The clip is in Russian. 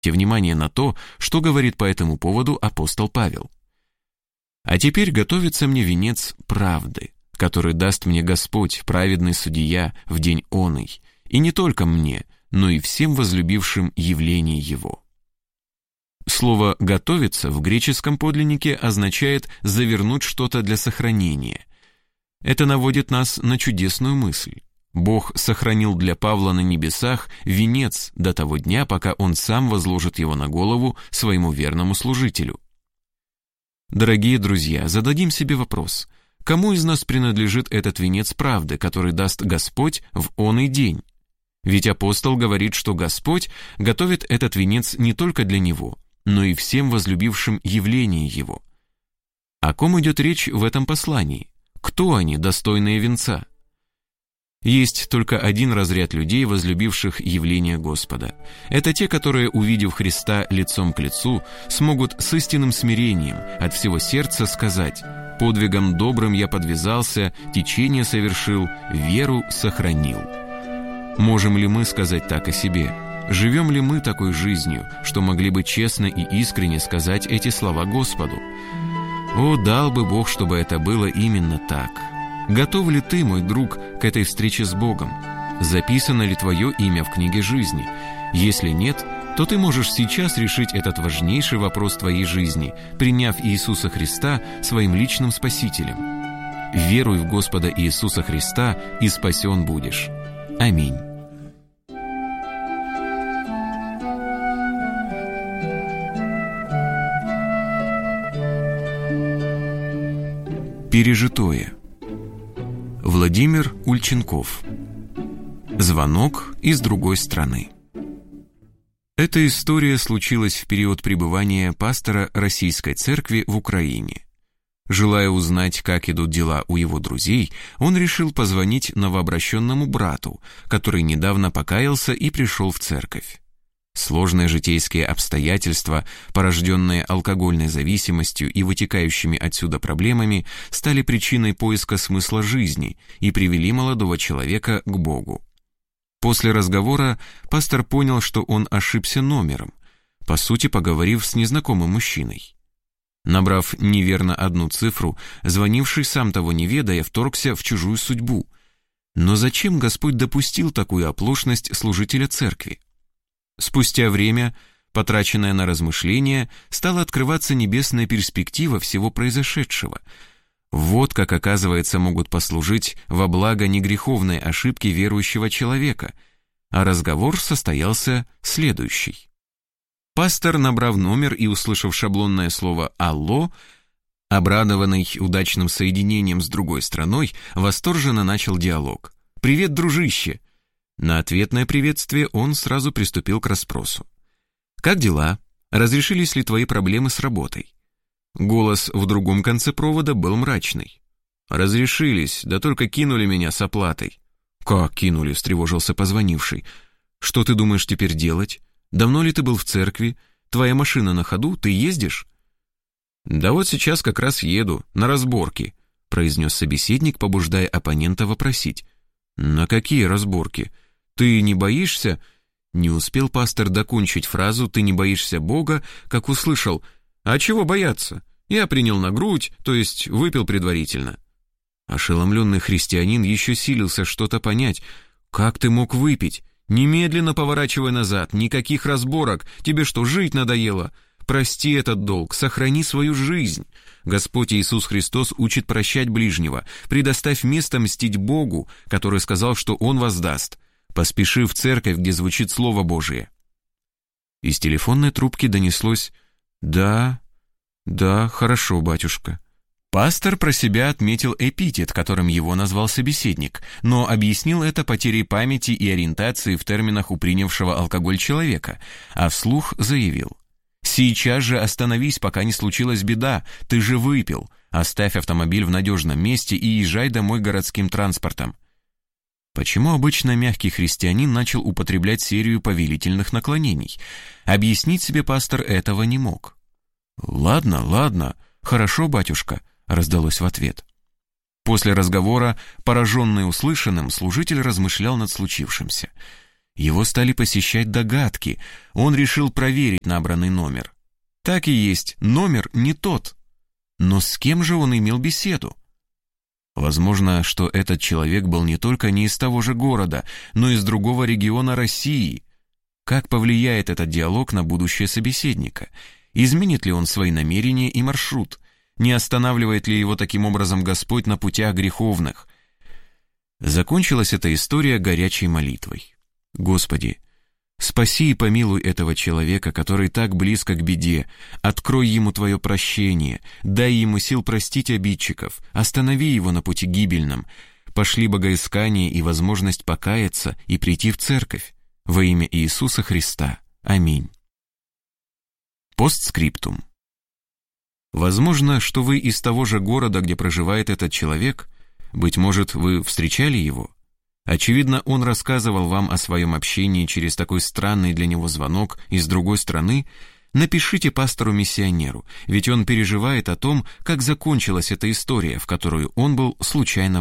внимание на то, что говорит по этому поводу апостол Павел. «А теперь готовится мне венец правды, который даст мне Господь, праведный судья, в день оный, и не только мне, но и всем возлюбившим явление Его». Слово «готовиться» в греческом подлиннике означает «завернуть что-то для сохранения». Это наводит нас на чудесную мысль. Бог сохранил для Павла на небесах венец до того дня, пока он сам возложит его на голову своему верному служителю. Дорогие друзья, зададим себе вопрос: кому из нас принадлежит этот венец правды, который даст Господь в оный день? Ведь апостол говорит, что Господь готовит этот венец не только для него, но и всем возлюбившим явление Его. О ком идет речь в этом послании? Кто они, достойные венца? Есть только один разряд людей, возлюбивших явление Господа. Это те, которые, увидев Христа лицом к лицу, смогут с истинным смирением от всего сердца сказать: «Подвигом добрым я подвязался, течение совершил, веру сохранил». Можем ли мы сказать так о себе? Живем ли мы такой жизнью, что могли бы честно и искренне сказать эти слова Господу? О, дал бы Бог, чтобы это было именно так. Готов ли ты, мой друг, к этой встрече с Богом? Записано ли твое имя в книге жизни? Если нет, то ты можешь сейчас решить этот важнейший вопрос твоей жизни, приняв Иисуса Христа своим личным Спасителем. Веруй в Господа Иисуса Христа, и спасен будешь. Аминь. Пережитое. Владимир Ульченков. Звонок из другой страны. Эта история случилась в период пребывания пастора Российской Церкви в Украине. Желая узнать, как идут дела у его друзей, он решил позвонить новообращенному брату, который недавно покаялся и пришел в церковь. Сложные житейские обстоятельства, порожденные алкогольной зависимостью и вытекающими отсюда проблемами, стали причиной поиска смысла жизни и привели молодого человека к Богу. После разговора пастор понял, что он ошибся номером, по сути поговорив с незнакомым мужчиной. Набрав неверно одну цифру, звонивший, сам того не ведая, вторгся в чужую судьбу. Но зачем Господь допустил такую оплошность служителя церкви? Спустя время, потраченное на размышления, стала открываться небесная перспектива всего произошедшего. Вот как, оказывается, могут послужить во благо негреховной ошибки верующего человека. А разговор состоялся следующий. Пастор, набрав номер и услышав шаблонное слово «Алло», обрадованный удачным соединением с другой страной, восторженно начал диалог. «Привет, дружище!» На ответное приветствие он сразу приступил к расспросу. «Как дела? Разрешились ли твои проблемы с работой?» Голос в другом конце провода был мрачный. «Разрешились, да только кинули меня с оплатой». «Как кинули?» — встревожился позвонивший. «Что ты думаешь теперь делать? Давно ли ты был в церкви? Твоя машина на ходу? Ты ездишь?» «Да вот сейчас как раз еду, на разборки», — произнес собеседник, побуждая оппонента вопросить. «На какие разборки? Ты не боишься?» Не успел пастор докончить фразу «ты не боишься Бога», как услышал: «А чего бояться? Я принял на грудь, то есть выпил предварительно». Ошеломленный христианин еще силился что-то понять. «Как ты мог выпить? Немедленно поворачивай назад, никаких разборок, тебе что, жить надоело? Прости этот долг, сохрани свою жизнь. Господь Иисус Христос учит прощать ближнего, предоставь место мстить Богу, который сказал, что Он воздаст. Поспеши в церковь, где звучит Слово Божие». Из телефонной трубки донеслось: «Да, хорошо, батюшка». Пастор про себя отметил эпитет, которым его назвал собеседник, но объяснил это потерей памяти и ориентации в терминах у принявшего алкоголь человека, а вслух заявил: «Сейчас же остановись, пока не случилась беда, ты же выпил. Оставь автомобиль в надежном месте и езжай домой городским транспортом». Почему обычно мягкий христианин начал употреблять серию повелительных наклонений? Объяснить себе пастор этого не мог. «Ладно, хорошо, батюшка», — раздалось в ответ. После разговора, пораженный услышанным, служитель размышлял над случившимся. Его стали посещать догадки. Он решил проверить набранный номер. Так и есть, номер не тот. Но с кем же он имел беседу? Возможно, что этот человек был не только не из того же города, но и из другого региона России. Как повлияет этот диалог на будущее собеседника? Изменит ли он свои намерения и маршрут? Не останавливает ли его таким образом Господь на путях греховных? Закончилась эта история горячей молитвой. «Господи, спаси и помилуй этого человека, который так близко к беде. Открой ему Твое прощение, дай ему сил простить обидчиков, останови его на пути гибельном, пошли богоискание и возможность покаяться и прийти в церковь. Во имя Иисуса Христа. Аминь». Постскриптум. Возможно, что вы из того же города, где проживает этот человек. Быть может, вы встречали его? Очевидно, он рассказывал вам о своем общении через такой странный для него звонок из другой страны. Напишите пастору-миссионеру, ведь он переживает о том, как закончилась эта история, в которую он был случайно